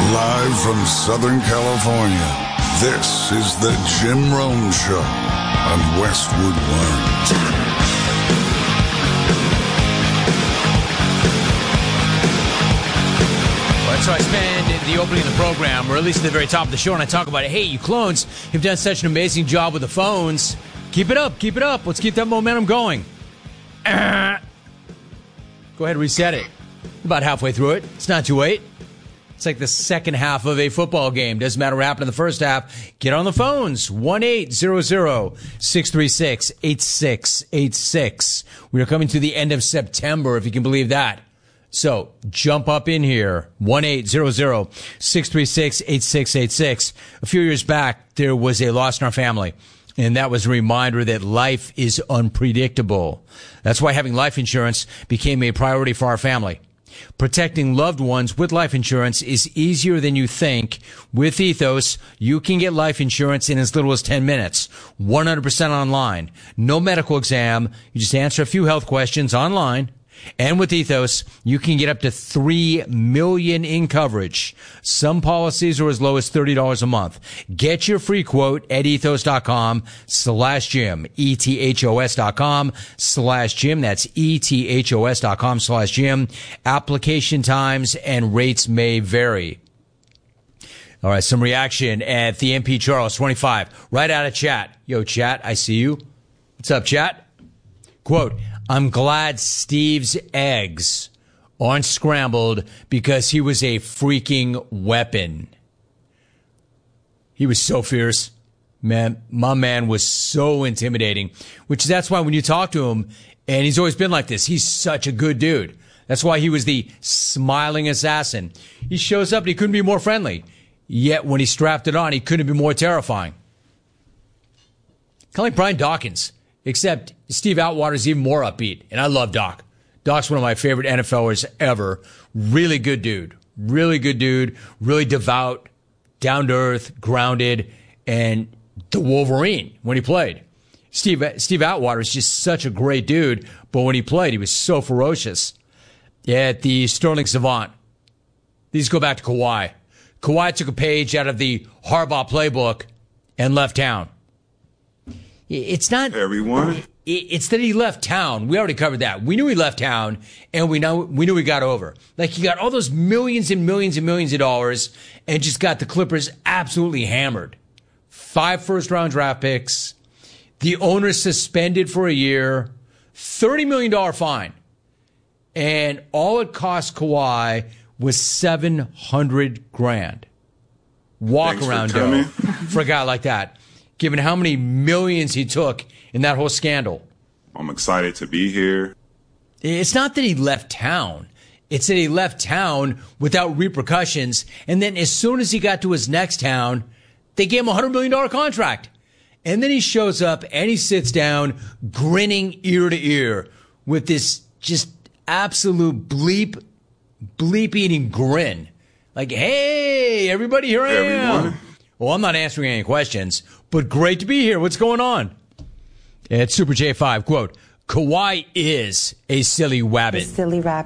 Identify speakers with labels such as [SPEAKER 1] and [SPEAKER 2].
[SPEAKER 1] Live from Southern California, this is the Jim Rome Show on Westwood One.
[SPEAKER 2] So I spend the opening of the program, or at least at the very top of the show, and I talk about, hey, you clones have done such an amazing job with the phones. Keep it up, keep it up. Let's keep that momentum going. Go ahead and reset it. About halfway through it. It's not too late. It's like the second half of a football game. Doesn't matter what happened in the first half. Get on the phones. 1-800-636-8686. We are coming to the end of September, if you can believe that. So jump up in here, 1-800-636-8686. A few years back, there was a loss in our family, and that was a reminder that life is unpredictable. That's why having life insurance became a priority for our family. Protecting loved ones with life insurance is easier than you think. With Ethos, you can get life insurance in as little as 10 minutes, 100% online. No medical exam. You just answer a few health questions online. And with Ethos, you can get up to $3 million in coverage. Some policies are as low as $30 a month. Get your free quote at ethos.com/Jim. ethos.com/Jim. That's ethos.com/Jim. Application times and rates may vary. All right, some reaction at the MP Charles 25, right out of chat. Yo, chat, I see you. What's up, chat? Quote, I'm glad Steve's eggs aren't scrambled because he was a freaking weapon. He was so fierce. Man, my man was so intimidating, that's why when you talk to him, and he's always been like this, he's such a good dude. That's why he was the smiling assassin. He shows up and he couldn't be more friendly. Yet when he strapped it on, he couldn't be more terrifying. Kind of like Brian Dawkins. Except Steve Atwater is even more upbeat, and I love Doc. Doc's one of my favorite NFLers ever. Really good dude. Really good dude. Really devout, down to earth, grounded, and the Wolverine when he played. Steve Atwater is just such a great dude, but when he played, he was so ferocious. At the Sterling Savant, these go back to Kawhi. Kawhi took a page out of the Harbaugh playbook and left town. It's not everyone. It's that he left town. We already covered that. We knew he left town, and we knew he got over. Like, he got all those millions and millions and millions of dollars, and just got the Clippers absolutely hammered. 5 first-round draft picks, the owner suspended for a year, $30 million fine, and all it cost Kawhi was $700,000. Walk around dough for a guy like that. Given how many millions he took in that whole scandal.
[SPEAKER 3] I'm excited to be here.
[SPEAKER 2] It's not that he left town. It's that he left town without repercussions. And then as soon as he got to his next town, they gave him a $100 million contract. And then he shows up and he sits down grinning ear to ear with this just absolute bleep eating grin. Like, hey, everybody, here I am. Well, I'm not answering any questions, but great to be here. What's going on? At Super J5, quote, Kawhi is a silly wabbit.
[SPEAKER 4] Silly rabbit.